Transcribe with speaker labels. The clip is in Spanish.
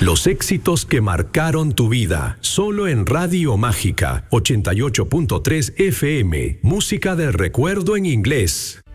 Speaker 1: Los éxitos que marcaron tu vida, solo en Radio Mágica 88.3 FM. Música del recuerdo en inglés.